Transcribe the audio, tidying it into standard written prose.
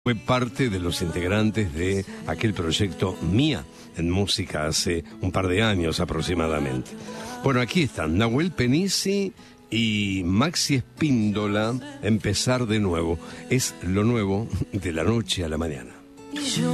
Fue parte de los integrantes de aquel proyecto Mía en música hace un par de años aproximadamente. Bueno, aquí están Nahuel Penisi y Maxi Espíndola. Empezar de nuevo. Es lo nuevo de la noche a la mañana.